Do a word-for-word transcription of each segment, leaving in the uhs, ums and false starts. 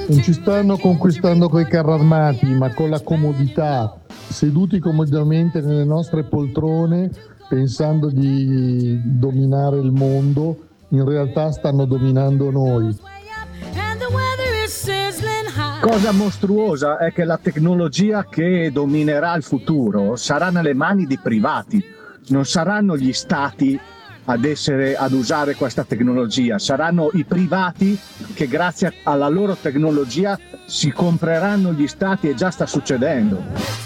non ci stanno conquistando coi carri armati, ma con la comodità, seduti comodamente nelle nostre poltrone, pensando di dominare il mondo. In realtà stanno dominando noi. Cosa mostruosa è che la tecnologia che dominerà il futuro sarà nelle mani di privati, non saranno gli stati ad essere ad usare questa tecnologia, saranno i privati che grazie alla loro tecnologia si compreranno gli stati, e già sta succedendo.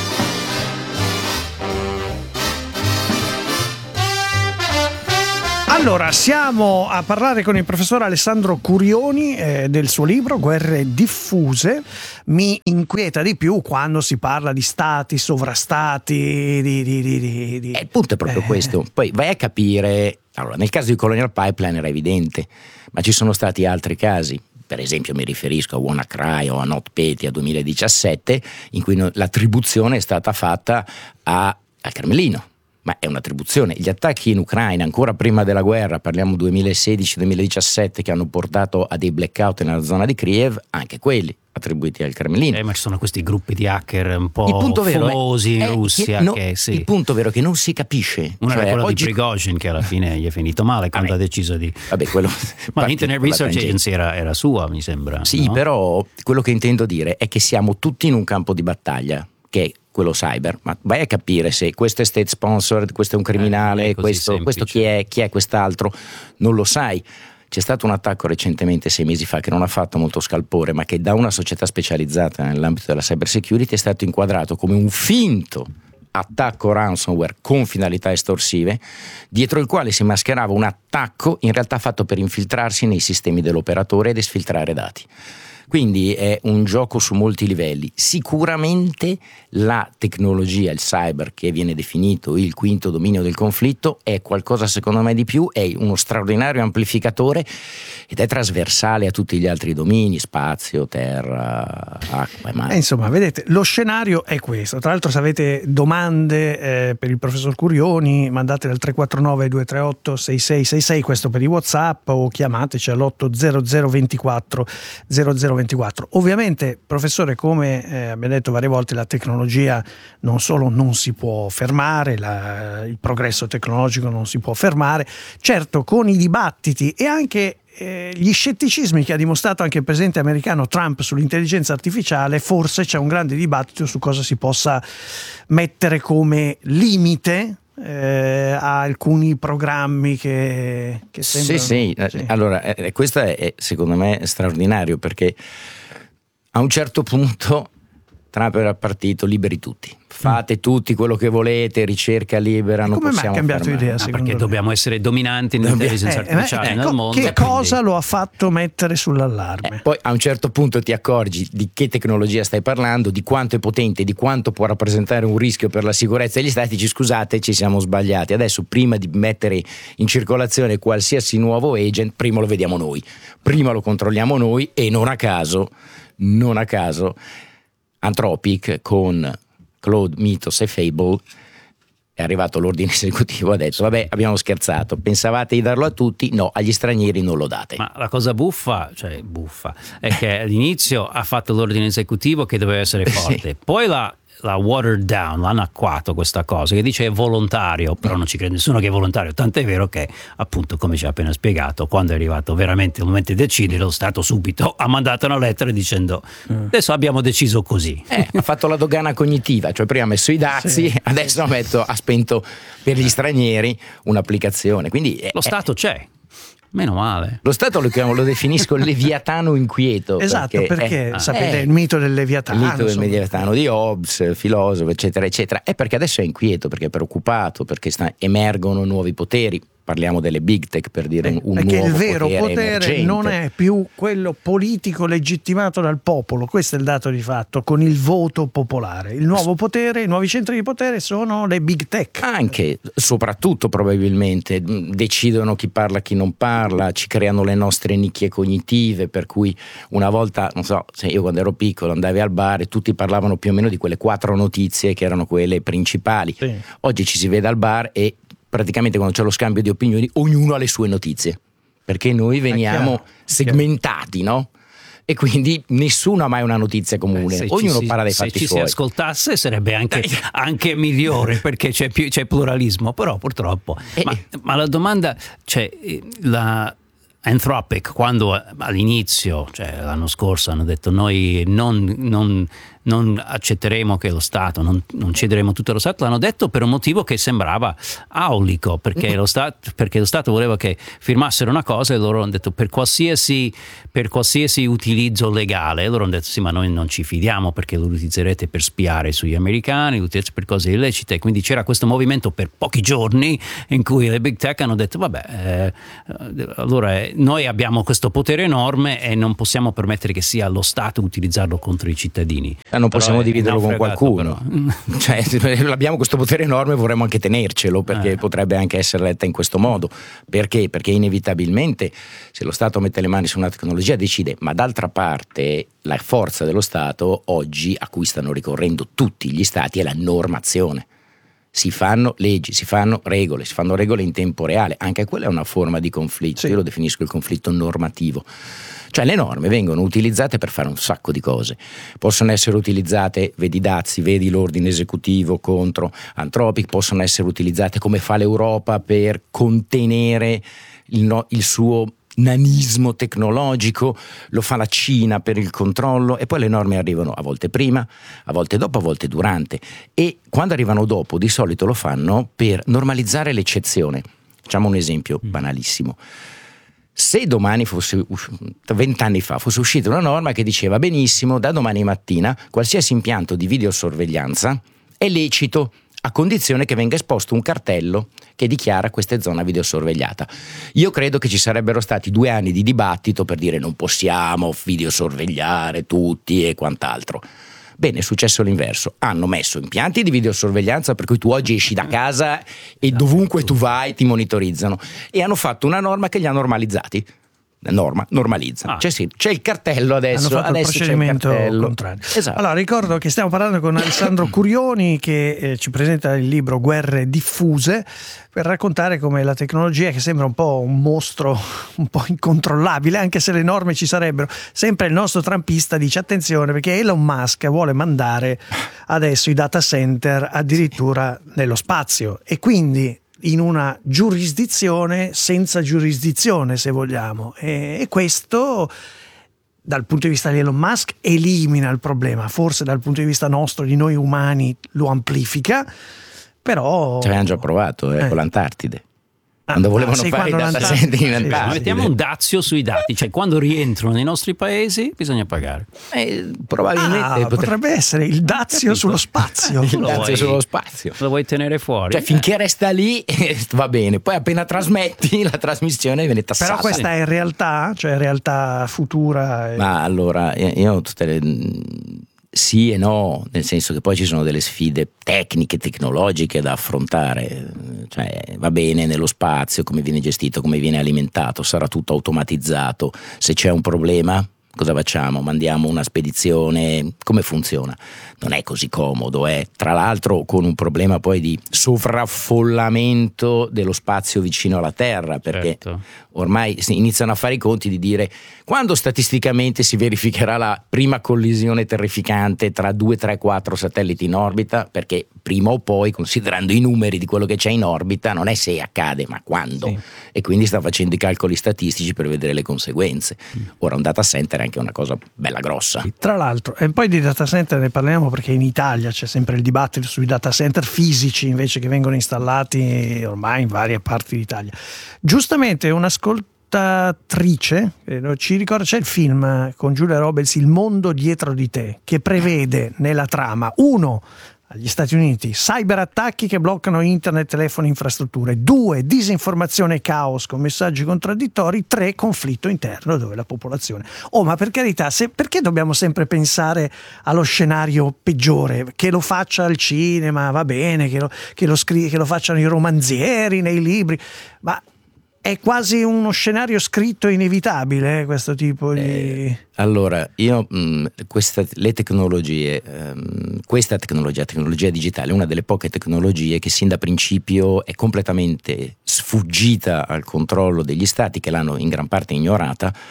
Allora, siamo a parlare con il professor Alessandro Curioni eh, del suo libro Guerre diffuse. Mi inquieta di più quando si parla di stati, sovrastati, di... di, di, di, di... Eh, il punto è proprio eh. questo. Poi vai a capire... Allora, nel caso di Colonial Pipeline era evidente, ma ci sono stati altri casi. Per esempio mi riferisco a WannaCry o a NotPetya duemiladiciassette, in cui l'attribuzione è stata fatta a, al Cremlino. Ma è un'attribuzione. Gli attacchi in Ucraina ancora prima della guerra, parliamo duemilasedici duemiladiciassette, che hanno portato a dei blackout nella zona di Kiev, anche quelli attribuiti al Cremlino. Eh, ma ci sono questi gruppi di hacker un po' famosi in Russia. Che no, che, sì. Il punto vero è che non si capisce. Uno cioè, era quello oggi... di Prigozhin, che alla fine gli è finito male quando Vabbè. ha deciso di... Vabbè, quello... Ma l'Internet Research Agency era, era sua, mi sembra. Sì, no? Però quello che intendo dire è che siamo tutti in un campo di battaglia, che è quello cyber, ma vai a capire se questo è state sponsored, questo è un criminale, eh, questo, questo chi è, chi è quest'altro, non lo sai. C'è stato un attacco recentemente, sei mesi fa, che non ha fatto molto scalpore, ma che da una società specializzata nell'ambito della cyber security è stato inquadrato come un finto attacco ransomware con finalità estorsive, dietro il quale si mascherava un attacco in realtà fatto per infiltrarsi nei sistemi dell'operatore ed esfiltrare dati. Quindi è un gioco su molti livelli. Sicuramente la tecnologia, il cyber, che viene definito il quinto dominio del conflitto, è qualcosa secondo me di più, è uno straordinario amplificatore ed è trasversale a tutti gli altri domini, spazio, terra, acqua e mare. Eh, insomma, vedete, lo scenario è questo. Tra l'altro, se avete domande eh, per il professor Curioni, mandatele al tre quattro nove due tre otto sei sei sei sei, questo per i WhatsApp, o chiamateci all'otto zero zero ventiquattro zero zero ventiquattro. Ovviamente, professore, come eh, abbiamo detto varie volte, la tecnologia non solo non si può fermare, la, il progresso tecnologico non si può fermare. Certo, con i dibattiti e anche eh, gli scetticismi che ha dimostrato anche il presidente americano Trump sull'intelligenza artificiale, forse c'è un grande dibattito su cosa si possa mettere come limite Eh, a alcuni programmi che, che sembrano... Sì, sì, sì. Allora eh, questo è, è secondo me straordinario, perché a un certo punto Trump era partito liberi tutti, fate tutti quello che volete, ricerca libera, non come possiamo mai ha cambiato fermare. idea? Ah, perché lei? dobbiamo essere dominanti nell'intelligenza eh, artificiale eh, nel ecco, mondo. che cosa quindi... lo ha fatto mettere sull'allarme? Eh, poi a un certo punto ti accorgi di che tecnologia stai parlando, di quanto è potente, di quanto può rappresentare un rischio per la sicurezza degli stati. Dici scusate, ci siamo sbagliati, adesso prima di mettere in circolazione qualsiasi nuovo agent, prima lo vediamo noi, prima lo controlliamo noi, e non a caso non a caso Anthropic con Claude, Mythos e Fable è arrivato l'ordine esecutivo, ha detto vabbè, abbiamo scherzato, pensavate di darlo a tutti, no, agli stranieri non lo date. Ma la cosa buffa, cioè buffa, è che all'inizio ha fatto l'ordine esecutivo che doveva essere forte, sì. Poi la la watered down, l'hanno acquato questa cosa, che dice è volontario, però non ci crede nessuno che è volontario, tant'è vero che, appunto, come ci ha appena spiegato, quando è arrivato veramente il momento di decidere, lo Stato subito ha mandato una lettera dicendo adesso abbiamo deciso così. Eh, ha fatto la dogana cognitiva, cioè prima ha messo i dazi, sì. Adesso ha, metto, ha spento per gli stranieri un'applicazione, quindi è, lo Stato c'è. Meno male. Lo Stato lo, chiamo, lo definisco il leviatano inquieto. Esatto, perché, perché è, sapete è, il mito del leviatano. Il mito del leviatano di Hobbes, filosofo, eccetera, eccetera. È perché adesso è inquieto, perché è preoccupato, perché sta, emergono nuovi poteri. Parliamo delle big tech per dire un, un perché nuovo il vero potere, potere emergente. Non è più quello politico legittimato dal popolo, questo è il dato di fatto, con il voto popolare. Il nuovo potere, i nuovi centri di potere sono le big tech. Anche, soprattutto probabilmente, decidono chi parla, chi non parla, ci creano le nostre nicchie cognitive, per cui una volta, non so, se io quando ero piccolo andavi al bar e tutti parlavano più o meno di quelle quattro notizie che erano quelle principali. Sì. Oggi ci si vede al bar e praticamente quando c'è lo scambio di opinioni ognuno ha le sue notizie, perché noi veniamo chiaro, segmentati, no? e quindi nessuno ha mai una notizia comune, Beh, ognuno ci, parla dei se fatti ci suoi. Si ascoltasse sarebbe anche, anche migliore, perché c'è, più, c'è pluralismo, però purtroppo Eh, ma, ma la domanda, cioè la Anthropic, quando all'inizio, cioè l'anno scorso, hanno detto noi non, non, non accetteremo che lo Stato, non, non cederemo tutto allo Stato, l'hanno detto per un motivo che sembrava aulico, perché lo Stato, perché lo Stato voleva che firmassero una cosa e loro hanno detto per qualsiasi, per qualsiasi utilizzo legale, loro hanno detto sì, ma noi non ci fidiamo perché lo utilizzerete per spiare sugli americani, lo utilizzerete per cose illecite, quindi c'era questo movimento per pochi giorni in cui le big tech hanno detto vabbè, eh, allora eh, noi abbiamo questo potere enorme e non possiamo permettere che sia lo Stato a utilizzarlo contro i cittadini. Non possiamo Però è- dividerlo è con naufragato, qualcuno. Cioè, abbiamo questo potere enorme, vorremmo anche tenercelo, perché Eh. potrebbe anche essere letta in questo modo. Perché? Perché inevitabilmente se lo Stato mette le mani su una tecnologia decide, ma d'altra parte la forza dello Stato oggi, a cui stanno ricorrendo tutti gli Stati, è la normazione. Si fanno leggi, si fanno regole, si fanno regole in tempo reale, anche quella è una forma di conflitto, Sì. io lo definisco il conflitto normativo. Cioè le norme vengono utilizzate per fare un sacco di cose, possono essere utilizzate, vedi Dazi, vedi l'ordine esecutivo contro Anthropic, possono essere utilizzate come fa l'Europa per contenere il, no, il suo nanismo tecnologico, lo fa la Cina per il controllo, e poi le norme arrivano a volte prima, a volte dopo, a volte durante, e quando arrivano dopo di solito lo fanno per normalizzare l'eccezione. Facciamo un esempio banalissimo. Se domani fosse, vent'anni fa, fosse uscita una norma che diceva benissimo, da domani mattina qualsiasi impianto di videosorveglianza è lecito a condizione che venga esposto un cartello che dichiara questa è zona videosorvegliata. Io credo che ci sarebbero stati due anni di dibattito per dire non possiamo videosorvegliare tutti e quant'altro. Bene, è successo l'inverso. Hanno messo impianti di videosorveglianza per cui tu oggi esci da casa e dovunque tu vai ti monitorizzano, e hanno fatto una norma che li ha normalizzati. La norma normalizza. Ah. Cioè sì, c'è il cartello adesso, Hanno fatto adesso il procedimento c'è il cartello. contrario. Esatto. Allora, ricordo che stiamo parlando con Alessandro Curioni, che eh, ci presenta il libro Guerre diffuse, per raccontare come la tecnologia, che sembra un po' un mostro un po' incontrollabile, anche se le norme ci sarebbero, sempre il nostro trampista dice attenzione perché Elon Musk vuole mandare adesso i data center addirittura nello spazio, e quindi in una giurisdizione senza giurisdizione, se vogliamo, e, e questo dal punto di vista di Elon Musk elimina il problema, forse dal punto di vista nostro, di noi umani, lo amplifica, però Ci avevano già provato eh, Eh. con l'Antartide. Ah, Quando volevano sì, fare i quando data l'Antartide- center in sì, sì. Ma Antartide. mettiamo un dazio sui dati, cioè quando rientrano nei nostri paesi bisogna pagare. Eh, probabilmente Ah, potre- potrebbe essere il dazio sullo spazio. il lo dazio vuoi- sullo spazio. Lo vuoi tenere fuori? Cioè finché resta lì va bene, poi appena trasmetti la trasmissione viene tassata. Però questa è realtà, cioè realtà futura. e- Ma allora io io tutte le sì e no, nel senso che poi ci sono delle sfide tecniche, tecnologiche da affrontare. Cioè va bene nello spazio, come viene gestito, come viene alimentato, sarà tutto automatizzato. Se c'è un problema, cosa facciamo? Mandiamo una spedizione? Come funziona? Non è così comodo, eh. Tra l'altro con un problema poi di sovraffollamento dello spazio vicino alla Terra, perché Certo. ormai si iniziano a fare i conti di dire quando statisticamente si verificherà la prima collisione terrificante tra due, tre, quattro satelliti in orbita, perché prima o poi, considerando i numeri di quello che c'è in orbita, non è se accade, ma quando. Sì. E quindi sta facendo i calcoli statistici per vedere le conseguenze. Ora un data center è anche una cosa bella grossa. Tra l'altro, e poi di data center ne parliamo perché in Italia c'è sempre il dibattito sui data center fisici invece che vengono installati ormai in varie parti d'Italia. Giustamente un'ascoltatrice eh, ci ricorda, c'è il film con Giulia Roberts, Il mondo dietro di te, che prevede nella trama uno, agli Stati Uniti, cyberattacchi che bloccano internet, telefoni, infrastrutture; due, disinformazione e caos con messaggi contraddittori; tre, conflitto interno dove la popolazione. Oh, ma per carità, se, perché dobbiamo sempre pensare allo scenario peggiore? Che lo faccia il cinema, va bene, che lo, che lo, scri- che lo facciano i romanzieri nei libri, ma è quasi uno scenario scritto inevitabile, eh, questo tipo di... Eh, allora, io mh, questa, le tecnologie, ehm, questa tecnologia, tecnologia digitale, è una delle poche tecnologie che sin da principio è completamente sfuggita al controllo degli stati, che l'hanno in gran parte ignorata,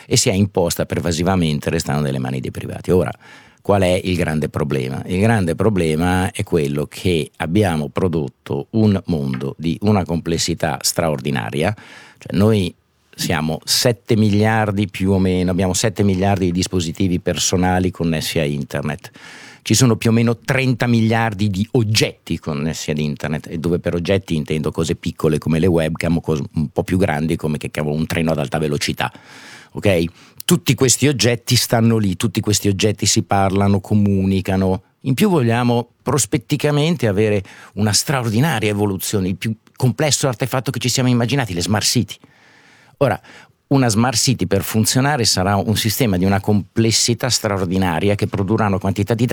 e si è imposta pervasivamente restando nelle mani dei privati. Ora, qual è il grande problema? Il grande problema è quello che abbiamo prodotto un mondo di una complessità straordinaria, cioè noi siamo sette miliardi più o meno, abbiamo sette miliardi di dispositivi personali connessi a internet. Ci sono più o meno trenta miliardi di oggetti connessi ad internet, e dove per oggetti intendo cose piccole come le webcam o cose un po' più grandi come che chiamo un treno ad alta velocità. Ok? Tutti questi oggetti stanno lì, tutti questi oggetti si parlano, comunicano. In più vogliamo prospetticamente avere una straordinaria evoluzione, il più complesso artefatto che ci siamo immaginati, le smart city. Ora, una smart city per funzionare sarà un sistema di una complessità straordinaria che produrrà una quantità di